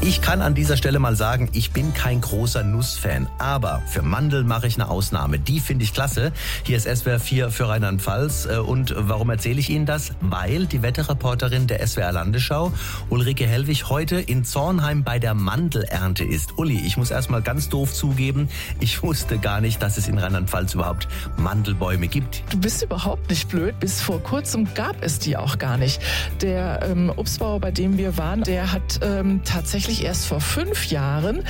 Ich kann an dieser Stelle mal sagen, ich bin kein großer Nussfan, aber für Mandeln mache ich eine Ausnahme. Die finde ich klasse. Hier ist SWR 4 für Rheinland-Pfalz. Und warum erzähle ich Ihnen das? Weil die Wetterreporterin der SWR Landesschau, Ulrike Hellwig, heute in Zornheim bei der Mandelernte ist. Uli, ich muss erst mal ganz doof zugeben, ich wusste gar nicht, dass es in Rheinland-Pfalz überhaupt Mandelbäume gibt. Du bist überhaupt nicht blöd. Bis vor kurzem gab es die auch gar nicht. Der Obstbauer, bei dem wir waren, der hat tatsächlich erst vor 5 Jahren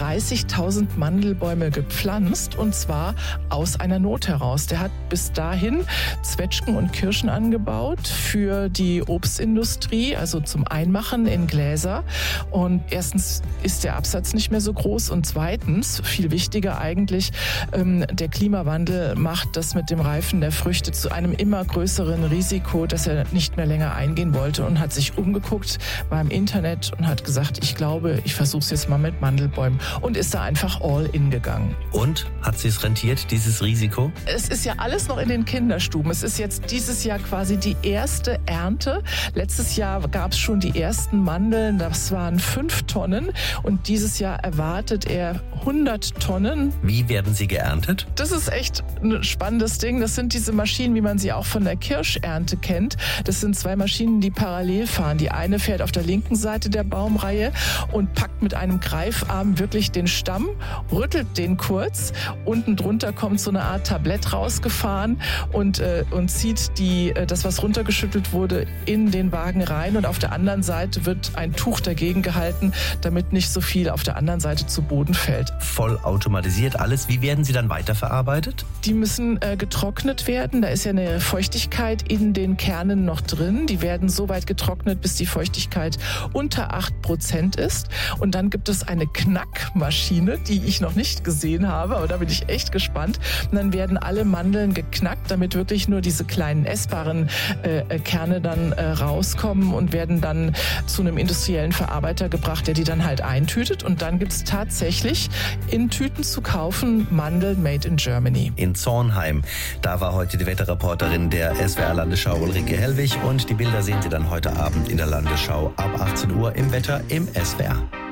30.000 Mandelbäume gepflanzt, und zwar aus einer Not heraus. Der hat bis dahin Zwetschgen und Kirschen angebaut für die Obstindustrie, also zum Einmachen in Gläser. Und erstens ist der Absatz nicht mehr so groß und zweitens, viel wichtiger eigentlich, der Klimawandel macht das mit dem Reifen der Früchte zu einem immer größeren Risiko, das er nicht mehr länger eingehen wollte, und hat sich umgeguckt beim Internet und hat gesagt, ich glaube, ich versuche es jetzt mal mit Mandelbäumen, und ist da einfach all in gegangen. Und? Hat sie es rentiert, dieses Risiko? Es ist ja alles noch in den Kinderstuben. Es ist jetzt dieses Jahr quasi die erste Ernte. Letztes Jahr gab es schon die ersten Mandeln, das waren 5 Tonnen, und dieses Jahr erwartet er 100 Tonnen. Wie werden sie geerntet? Das ist echt ein spannendes Ding. Das sind diese Maschinen, wie man sie auch von der Kirschernte kennt. Das sind 2 Maschinen, die parallel fahren. Die eine fährt auf der linken Seite der Baumreihe und packt mit einem Greifarm wirklich den Stamm, rüttelt den kurz. Unten drunter kommt so eine Art Tablett rausgefahren und zieht das, was runtergeschüttelt wurde, in den Wagen rein. Und auf der anderen Seite wird ein Tuch dagegen gehalten, damit nicht so viel auf der anderen Seite zu Boden fällt. Voll automatisiert alles. Wie werden sie dann weiterverarbeitet? Die müssen getrocknet werden. Da ist ja eine Feuchtigkeit in den Kernen noch drin. Die werden so weit getrocknet, bis die Feuchtigkeit unter 8% ist. Und dann gibt es eine Knackmaschine, die ich noch nicht gesehen habe, aber da bin ich echt gespannt. Und dann werden alle Mandeln geknackt, damit wirklich nur diese kleinen essbaren Kerne dann rauskommen und werden dann zu einem industriellen Verarbeiter gebracht, der die dann halt eintütet. Und dann gibt es tatsächlich in Tüten zu kaufen Mandeln made in Germany. In Zornheim. Da war heute die Wetterreporterin der SWR Landesschau Ulrike Hellwig, und die Bilder sehen Sie dann heute Abend in der Landesschau ab 18 Uhr im Wetter im SWR.